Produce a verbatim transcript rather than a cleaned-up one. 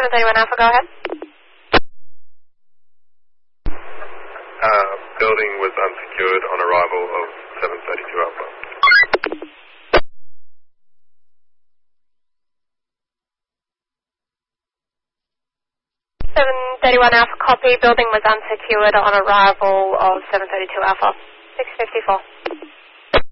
seven thirty-one Alpha, go ahead. Uh, building was unsecured on arrival of seven thirty-two Alpha. seven thirty-one Alpha, copy. Building was unsecured on arrival of seven thirty-two Alpha. six fifty-four.